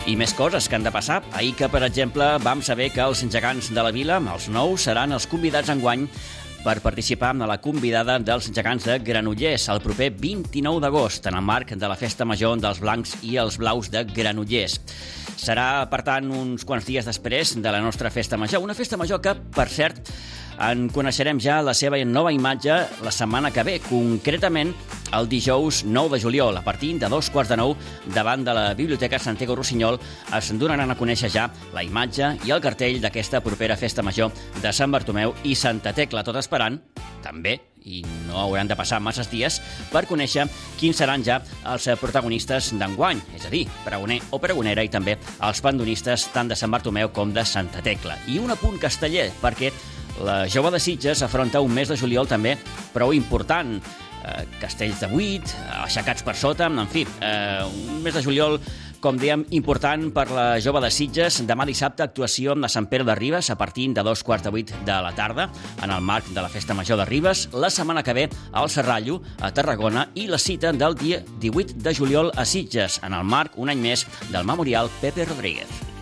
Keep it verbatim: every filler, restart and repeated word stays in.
I més coses que han de passar. Ahir que, per exemple, vam saber que els gegants de la vila, els nous, seran els convidats enguany per participar en la convidada dels gegants de Granollers el proper vint-i-nou d'agost, en el marc de la Festa Major dels Blancs i els Blaus de Granollers. Serà, per tant, uns quants dies després de la nostra Festa Major. Una Festa Major que, per cert, en coneixerem ja la seva nova imatge la setmana que ve, concretament el dijous nou de juliol, a partir de dos quarts de nou, davant de la Biblioteca Santiago Rossinyol, es donaran a conèixer ja la imatge i el cartell d'aquesta propera Festa Major de Sant Bartomeu i Santa Tecla, tot esperant, també, i no hauran de passar masses dies, per conèixer quins seran ja els protagonistes d'enguany, és a dir, pregoner o pregonera, i també els pandonistes tant de Sant Bartomeu com de Santa Tecla. I un apunt casteller, perquè la Jove de Sitges afronta un mes de juliol també prou important. Eh, castells de buit, aixecats per sota, en fi, eh, un mes de juliol, com dèiem, important per la Jove de Sitges. Demà dissabte, actuació de Sant Pere de Ribes a partir de dos quarts de vuit de la tarda, en el marc de la Festa Major de Ribes. La setmana que ve, al Serrallo, a Tarragona, i la cita del dia divuit de juliol a Sitges, en el marc, un any més, del Memorial Pepe Rodríguez.